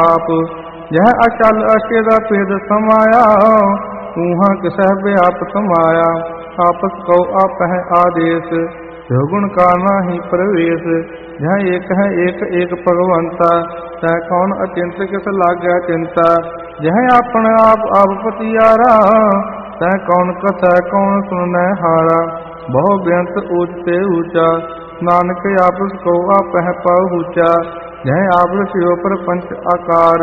आप। यह अचल अचेरा भेद समाया, ऊहा किसह व्याप समाया। आपस को आप है आदेश, जो गुण का नाही प्रवेश। यह एक है एक एक भगवंता, तह कौन अचिंत किस लाग्या चिंता। यह आपन आप आप पतियारा, तह कौन कसै कौन सुननै हारा। बहु बेअंत ऊंच ते ऊंचा, नानक आपस को आप है पहुँचा। यह आप शिव प्रपंच आकार,